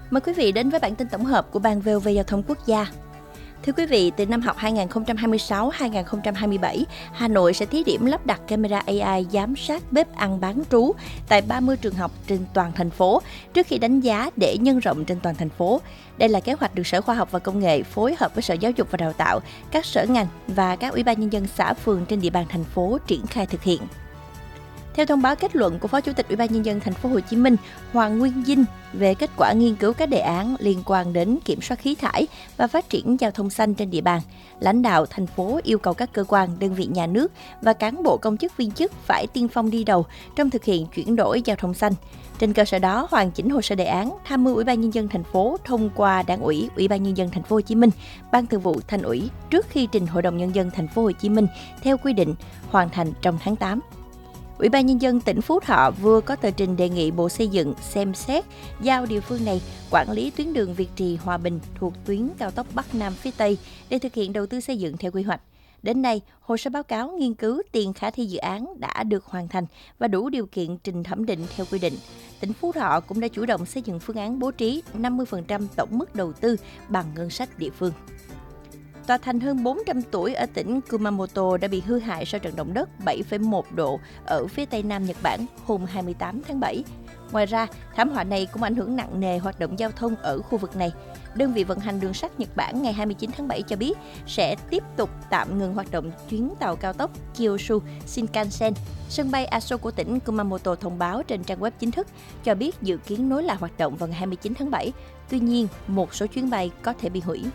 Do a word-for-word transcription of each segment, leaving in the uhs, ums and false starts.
Mời quý vị đến với bản tin tổng hợp của Ban vê o vê Giao thông Quốc gia. Thưa quý vị, từ năm học hai nghìn không trăm hai mươi sáu hai nghìn không trăm hai mươi bảy, Hà Nội sẽ thí điểm lắp đặt camera a i giám sát bếp ăn bán trú tại ba mươi trường học trên toàn thành phố, trước khi đánh giá để nhân rộng trên toàn thành phố. Đây là kế hoạch được Sở Khoa học và Công nghệ phối hợp với Sở Giáo dục và Đào tạo, các sở ngành và các ủy ban nhân dân xã phường trên địa bàn thành phố triển khai thực hiện. Theo thông báo kết luận của Phó Chủ tịch Ủy ban nhân dân thành phố Hồ Chí Minh Hoàng Nguyên Dinh về kết quả nghiên cứu các đề án liên quan đến kiểm soát khí thải và phát triển giao thông xanh trên địa bàn, lãnh đạo thành phố yêu cầu các cơ quan, đơn vị nhà nước và cán bộ công chức viên chức phải tiên phong đi đầu trong thực hiện chuyển đổi giao thông xanh. Trên cơ sở đó, hoàn chỉnh hồ sơ đề án, tham mưu Ủy ban nhân dân thành phố thông qua Đảng ủy, Ủy ban nhân dân thành phố Hồ Chí Minh, Ban Thường vụ Thành ủy trước khi trình Hội đồng nhân dân thành phố Hồ Chí Minh theo quy định, hoàn thành trong tháng tám. Ủy ban nhân dân tỉnh Phú Thọ vừa có tờ trình đề nghị Bộ Xây dựng xem xét giao địa phương này quản lý tuyến đường Việt Trì - Hòa Bình thuộc tuyến cao tốc Bắc Nam phía Tây để thực hiện đầu tư xây dựng theo quy hoạch. Đến nay, hồ sơ báo cáo nghiên cứu tiền khả thi dự án đã được hoàn thành và đủ điều kiện trình thẩm định theo quy định. Tỉnh Phú Thọ cũng đã chủ động xây dựng phương án bố trí năm mươi phần trăm tổng mức đầu tư bằng ngân sách địa phương. Tòa thành hơn bốn trăm tuổi ở tỉnh Kumamoto đã bị hư hại sau trận động đất bảy phẩy một độ ở phía tây nam Nhật Bản hôm hai mươi tám tháng bảy. Ngoài ra, thảm họa này cũng ảnh hưởng nặng nề hoạt động giao thông ở khu vực này. Đơn vị vận hành đường sắt Nhật Bản ngày hai mươi chín tháng bảy cho biết sẽ tiếp tục tạm ngừng hoạt động chuyến tàu cao tốc Kyushu Shinkansen. Sân bay Aso của tỉnh Kumamoto thông báo trên trang web chính thức cho biết dự kiến nối lại hoạt động vào ngày hai mươi chín tháng bảy. Tuy nhiên, một số chuyến bay có thể bị hủy.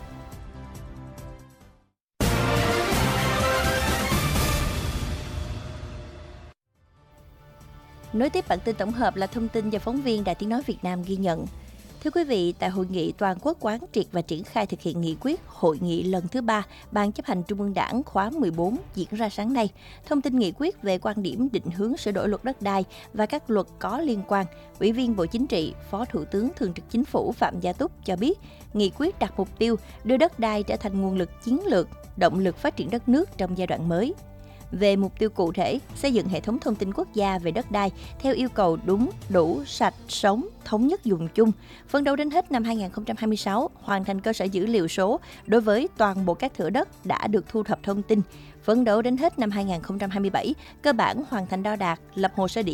Nối tiếp bản tin tổng hợp là thông tin do phóng viên Đài Tiếng nói Việt Nam ghi nhận. Thưa quý vị, tại hội nghị toàn quốc quán triệt và triển khai thực hiện nghị quyết hội nghị lần thứ ba Ban chấp hành Trung ương Đảng khóa mười bốn diễn ra sáng nay, thông tin nghị quyết về quan điểm định hướng sửa đổi luật đất đai và các luật có liên quan, Ủy viên Bộ Chính trị, Phó Thủ tướng Thường trực Chính phủ Phạm Gia Túc cho biết, nghị quyết đặt mục tiêu đưa đất đai trở thành nguồn lực chiến lược, động lực phát triển đất nước trong giai đoạn mới. Về mục tiêu cụ thể, xây dựng hệ thống thông tin quốc gia về đất đai theo yêu cầu đúng, đủ, sạch, sống, thống nhất dùng chung, phấn đấu đến hết năm hai nghìn không trăm hai mươi sáu hoàn thành cơ sở dữ liệu số đối với toàn bộ các thửa đất đã được thu thập thông tin, phấn đấu đến hết năm hai nghìn không trăm hai mươi bảy cơ bản hoàn thành đo đạc, lập hồ sơ địa